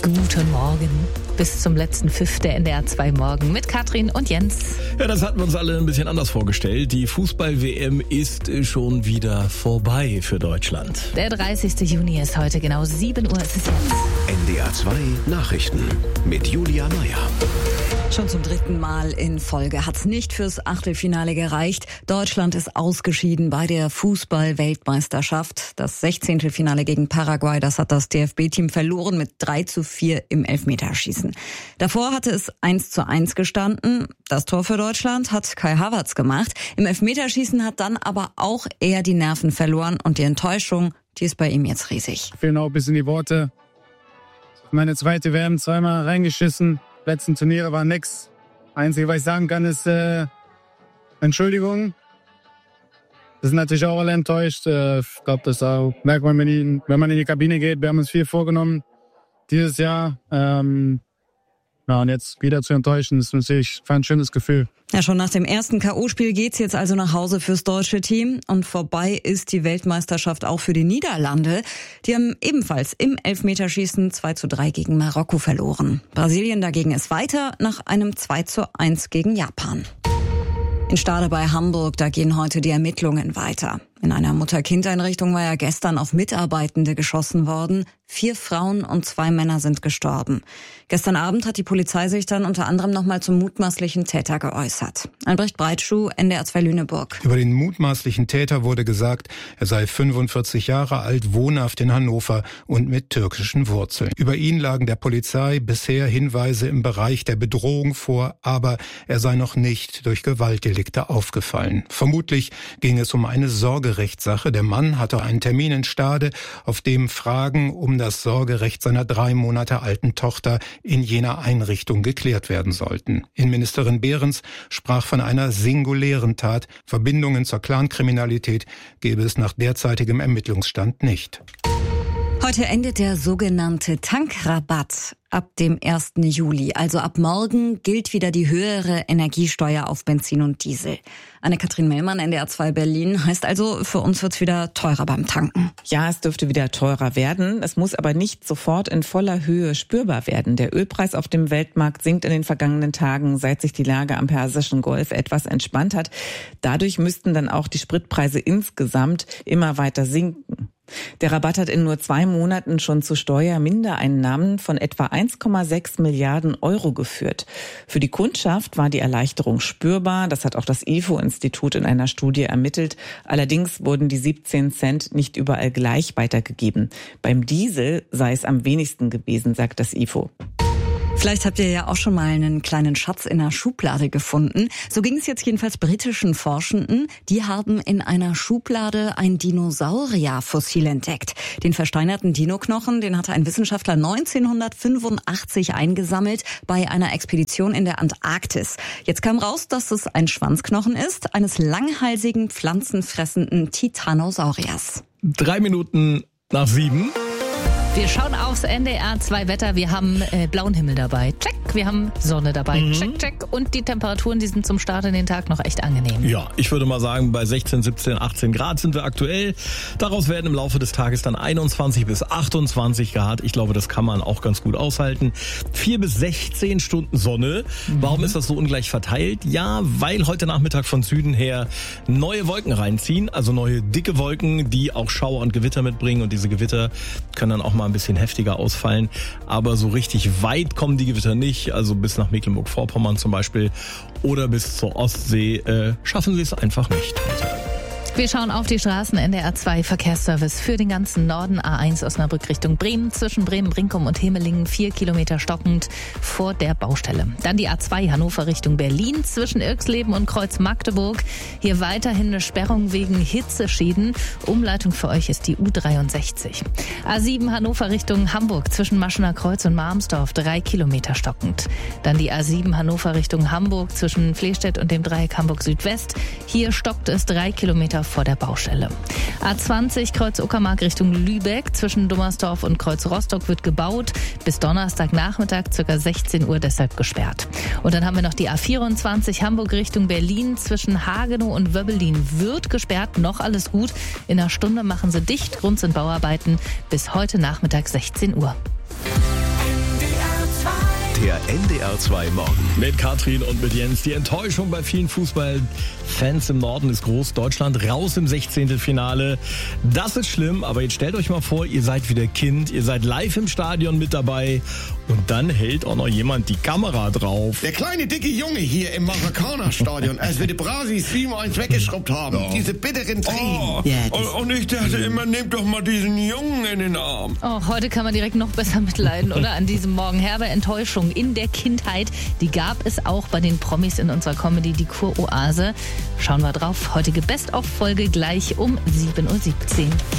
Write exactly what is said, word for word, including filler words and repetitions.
Guten Morgen. Bis zum letzten Pfiff der N D R zwei Morgen mit Katrin und Jens. Ja, das hatten wir uns alle ein bisschen anders vorgestellt. Die Fußball-W M ist schon wieder vorbei für Deutschland. Der dreißigste Juni ist heute, genau sieben Uhr ist es jetzt. N D R zwei Nachrichten mit Julia Meyer. Schon zum dritten Mal in Folge hat's nicht fürs Achtelfinale gereicht. Deutschland ist ausgeschieden bei der Fußball-Weltmeisterschaft. Das Sechzehntelfinale gegen Paraguay, das hat das D F B-Team verloren mit drei zu vier im Elfmeterschießen. Davor hatte es eins zu eins gestanden. Das Tor für Deutschland hat Kai Havertz gemacht. Im Elfmeterschießen hat dann aber auch er die Nerven verloren und die Enttäuschung, die ist bei ihm jetzt riesig. Fehlen auch ein bisschen die Worte. Meine zweite W M zweimal reingeschissen. Letzten Turniere war nix. Einzige, was ich sagen kann, ist äh, Entschuldigung. Wir sind natürlich auch alle enttäuscht. Äh, ich glaube, das auch, merkt man, wenn, die, wenn man in die Kabine geht. Wir haben uns viel vorgenommen dieses Jahr. Ähm, ja, und jetzt wieder zu enttäuschen, ist natürlich ein schönes Gefühl. Ja, schon nach dem ersten K O-Spiel geht's jetzt also nach Hause fürs deutsche Team. Und vorbei ist die Weltmeisterschaft auch für die Niederlande. Die haben ebenfalls im Elfmeterschießen zwei zu drei gegen Marokko verloren. Brasilien dagegen ist weiter nach einem zwei zu eins gegen Japan. In Stade bei Hamburg, da gehen heute die Ermittlungen weiter. In einer Mutter-Kind-Einrichtung war ja gestern auf Mitarbeitende geschossen worden. Vier Frauen und zwei Männer sind gestorben. Gestern Abend hat die Polizei sich dann unter anderem nochmal zum mutmaßlichen Täter geäußert. Albrecht Breitschuh, N D R zwei Lüneburg. Über den mutmaßlichen Täter wurde gesagt, er sei fünfundvierzig Jahre alt, wohnhaft in Hannover und mit türkischen Wurzeln. Über ihn lagen der Polizei bisher Hinweise im Bereich der Bedrohung vor, aber er sei noch nicht durch Gewaltdelikte aufgefallen. Vermutlich ging es um eine Sorgerechtssache. Der Mann hatte einen Termin in Stade, auf dem Fragen um das Sorgerecht seiner drei Monate alten Tochter in jener Einrichtung geklärt werden sollten. Innenministerin Behrens sprach von einer singulären Tat. Verbindungen zur Clankriminalität gäbe es nach derzeitigem Ermittlungsstand nicht. Heute endet der sogenannte Tankrabatt ab dem ersten Juli. Also ab morgen gilt wieder die höhere Energiesteuer auf Benzin und Diesel. Anne-Kathrin Mellmann, N D R zwei Berlin. Heißt also, für uns wird's wieder teurer beim Tanken. Ja, es dürfte wieder teurer werden. Es muss aber nicht sofort in voller Höhe spürbar werden. Der Ölpreis auf dem Weltmarkt sinkt in den vergangenen Tagen, seit sich die Lage am Persischen Golf etwas entspannt hat. Dadurch müssten dann auch die Spritpreise insgesamt immer weiter sinken. Der Rabatt hat in nur zwei Monaten schon zu Steuermindereinnahmen von etwa eins Komma sechs Milliarden Euro geführt. Für die Kundschaft war die Erleichterung spürbar. Das hat auch das I F O-Institut in einer Studie ermittelt. Allerdings wurden die siebzehn Cent nicht überall gleich weitergegeben. Beim Diesel sei es am wenigsten gewesen, sagt das I F O. Vielleicht habt ihr ja auch schon mal einen kleinen Schatz in einer Schublade gefunden. So ging es jetzt jedenfalls britischen Forschenden. Die haben in einer Schublade ein Dinosaurierfossil entdeckt. Den versteinerten Dinoknochen, den hatte ein Wissenschaftler neunzehnhundertfünfundachtzig eingesammelt bei einer Expedition in der Antarktis. Jetzt kam raus, dass es ein Schwanzknochen ist, eines langhalsigen, pflanzenfressenden Titanosauriers. Drei Minuten nach sieben. Wir schauen aufs N D R zwei Wetter. Wir haben äh, blauen Himmel dabei. Check. Wir haben Sonne dabei. Mhm. Check, check. Und die Temperaturen, die sind zum Start in den Tag noch echt angenehm. Ja, ich würde mal sagen, bei sechzehn, siebzehn, achtzehn Grad sind wir aktuell. Daraus werden im Laufe des Tages dann einundzwanzig bis achtundzwanzig Grad. Ich glaube, das kann man auch ganz gut aushalten. vier bis sechzehn Stunden Sonne. Mhm. Warum ist das so ungleich verteilt? Ja, weil heute Nachmittag von Süden her neue Wolken reinziehen. Also neue dicke Wolken, die auch Schauer und Gewitter mitbringen. Und diese Gewitter können dann auch mal ein bisschen heftiger ausfallen, aber so richtig weit kommen die Gewitter nicht, also bis nach Mecklenburg-Vorpommern zum Beispiel oder bis zur Ostsee äh, schaffen sie es einfach nicht. Wir schauen auf die Straßen. N D R zwei Verkehrsservice für den ganzen Norden. A eins Osnabrück Richtung Bremen. Zwischen Bremen-Brinkum und Hemelingen vier Kilometer stockend vor der Baustelle. Dann die A zwei Hannover Richtung Berlin. Zwischen Irxleben und Kreuz Magdeburg. Hier weiterhin eine Sperrung wegen Hitzeschäden. Umleitung für euch ist die U dreiundsechzig. A sieben Hannover Richtung Hamburg. Zwischen Maschener Kreuz und Marmsdorf drei Kilometer stockend. Dann die A sieben Hannover Richtung Hamburg. Zwischen Flehstedt und dem Dreieck Hamburg Südwest. Hier stockt es drei Kilometer vor der Baustelle. A zwanzig Kreuz Uckermark Richtung Lübeck. Zwischen Dummersdorf und Kreuz Rostock wird gebaut. Bis Donnerstagnachmittag ca. sechzehn Uhr deshalb gesperrt. Und dann haben wir noch die A vierundzwanzig Hamburg Richtung Berlin. Zwischen Hagenow und Wöbbelin wird gesperrt. Noch alles gut. In einer Stunde machen sie dicht. Grund sind Bauarbeiten. Bis heute Nachmittag sechzehn Uhr. Der N D R zwei Morgen. Mit Katrin und mit Jens. Die Enttäuschung bei vielen Fußballfans im Norden ist groß. Deutschland raus im Sechzehntelfinale. Das ist schlimm, aber jetzt stellt euch mal vor, ihr seid wieder Kind, ihr seid live im Stadion mit dabei und dann hält auch noch jemand die Kamera drauf. Der kleine dicke Junge hier im Maracana-Stadion, als wir die Brasis sieben eins weggeschrubbt haben. Ja. Diese bitteren Tränen. Oh, ja, und, und ich dachte immer, nehmt doch mal diesen Jungen in den Arm. Oh, heute kann man direkt noch besser mitleiden, oder? An diesem Morgen. Herbe Enttäuschung in der Kindheit, die gab es auch bei den Promis in unserer Comedy, die Kuroase. Schauen wir drauf. Heutige Best-of-Folge gleich um sieben Uhr siebzehn.